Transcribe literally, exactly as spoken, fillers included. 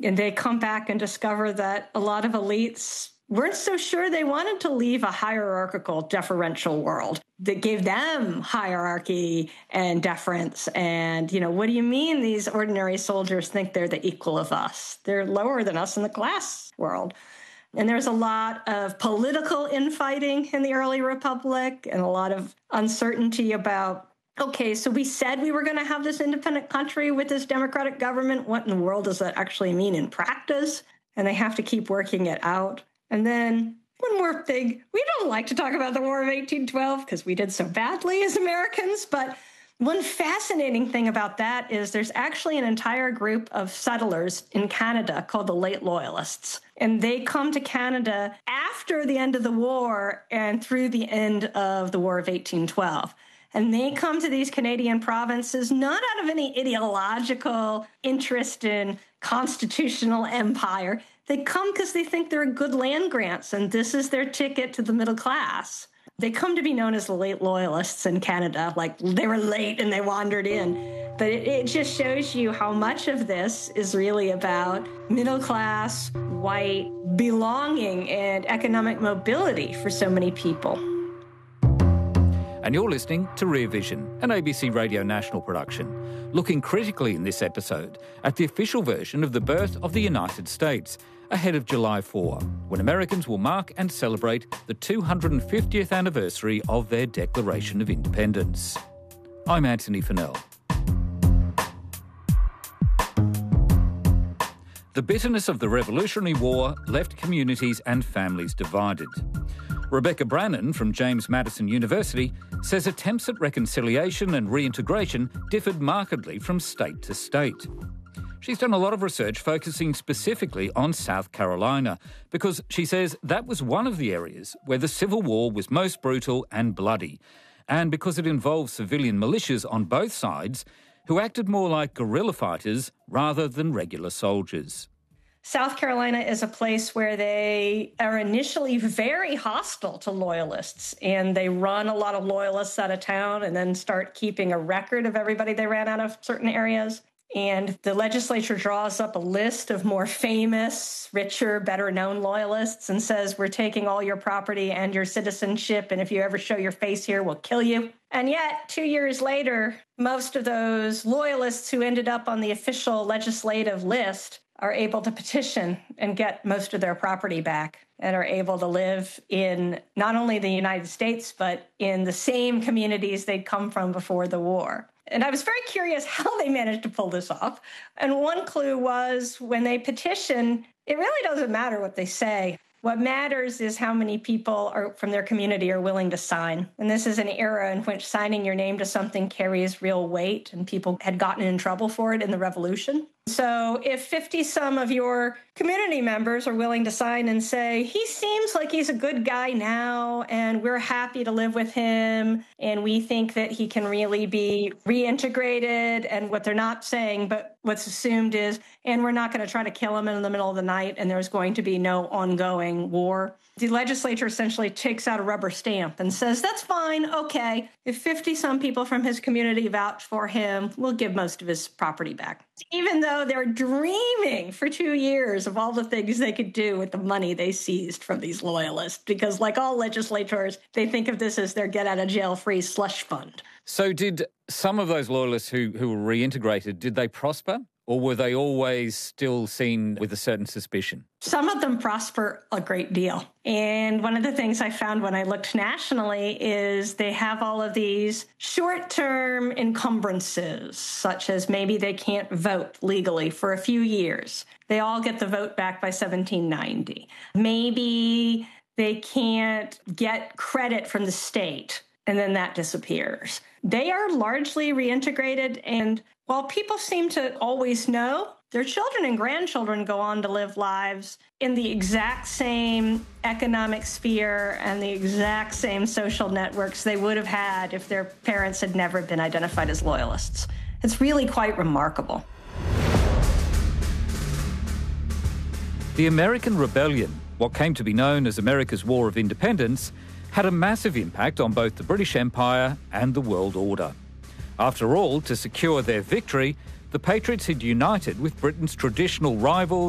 And they come back and discover that a lot of elites weren't so sure they wanted to leave a hierarchical, deferential world that gave them hierarchy and deference. And, you know, what do you mean these ordinary soldiers think they're the equal of us? They're lower than us in the class world. And there's a lot of political infighting in the early republic and a lot of uncertainty about, okay, so we said we were going to have this independent country with this democratic government. What in the world does that actually mean in practice? And they have to keep working it out. And then one more thing, we don't like to talk about the War of eighteen twelve because we did so badly as Americans, but one fascinating thing about that is there's actually an entire group of settlers in Canada called the Late Loyalists. And they come to Canada after the end of the war and through the end of the War of eighteen twelve. And they come to these Canadian provinces not out of any ideological interest in constitutional empire. They come because they think they're good land grants, and this is their ticket to the middle class. They come to be known as the Late Loyalists in Canada, like they were late and they wandered in. But it, it just shows you how much of this is really about middle class, white, belonging and economic mobility for so many people. And you're listening to Rear Vision, an A B C Radio National production, looking critically in this episode at the official version of the birth of the United States ahead of July fourth, when Americans will mark and celebrate the two hundred fiftieth anniversary of their Declaration of Independence. I'm Anthony Fennell. The bitterness of the Revolutionary War left communities and families divided. Rebecca Brannon from James Madison University says attempts at reconciliation and reintegration differed markedly from state to state. She's done a lot of research focusing specifically on South Carolina because she says that was one of the areas where the Civil War was most brutal and bloody, and because it involved civilian militias on both sides who acted more like guerrilla fighters rather than regular soldiers. South Carolina is a place where they are initially very hostile to loyalists, and they run a lot of loyalists out of town and then start keeping a record of everybody they ran out of certain areas. And the legislature draws up a list of more famous, richer, better-known loyalists and says, we're taking all your property and your citizenship, and if you ever show your face here, we'll kill you. And yet, two years later, most of those loyalists who ended up on the official legislative list are able to petition and get most of their property back and are able to live in not only the United States, but in the same communities they'd come from before the war. And I was very curious how they managed to pull this off. And one clue was when they petition, it really doesn't matter what they say. What matters is how many people are from their community are willing to sign. And this is an era in which signing your name to something carries real weight, and people had gotten in trouble for it in the Revolution. So if fifty-some of your community members are willing to sign and say, he seems like he's a good guy now, and we're happy to live with him, and we think that he can really be reintegrated, and what they're not saying, but what's assumed is, and we're not going to try to kill him in the middle of the night, and there's going to be no ongoing war. The legislature essentially takes out a rubber stamp and says, that's fine, okay. If fifty-some people from his community vouch for him, we'll give most of his property back. Even though they're dreaming for two years of all the things they could do with the money they seized from these loyalists, because like all legislators, they think of this as their get-out-of-jail-free slush fund. So did some of those loyalists who, who were reintegrated, did they prosper? Or were they always still seen with a certain suspicion? Some of them prosper a great deal. And one of the things I found when I looked nationally is they have all of these short-term encumbrances, such as maybe they can't vote legally for a few years. They all get the vote back by seventeen ninety. Maybe they can't get credit from the state, and then that disappears. They are largely reintegrated, and while people seem to always know, their children and grandchildren go on to live lives in the exact same economic sphere and the exact same social networks they would have had if their parents had never been identified as loyalists. It's really quite remarkable. The American Rebellion, what came to be known as America's War of Independence, had a massive impact on both the British Empire and the world order. After all, to secure their victory, the Patriots had united with Britain's traditional rivals